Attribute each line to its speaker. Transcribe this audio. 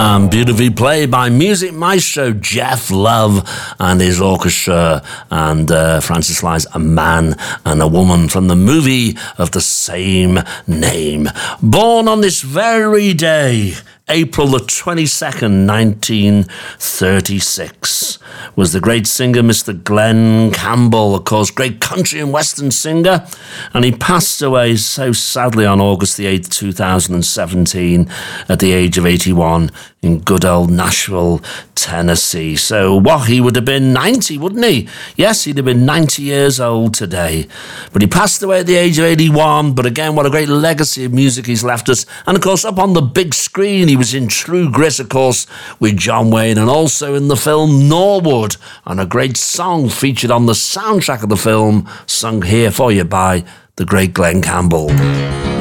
Speaker 1: Beautifully played by music maestro Jeff Love and his orchestra, and Francis Lies, A Man and a Woman, from the movie of the same name. Born on this very day, April the 22nd, 1936, was the great singer Mr. Glenn Campbell, of course, great country and western singer, and he passed away so sadly on August the 8th, 2017, at the age of 81 in good old Nashville, Tennessee. So what, he would have been 90, wouldn't he? Yes, he'd have been 90 years old today. But he passed away at the age of 81, but again, what a great legacy of music he's left us. And of course, up on the big screen, he was in True Grit, of course, with John Wayne, and also in the film Norwood, and a great song featured on the soundtrack of the film, sung here for you by the great Glenn Campbell.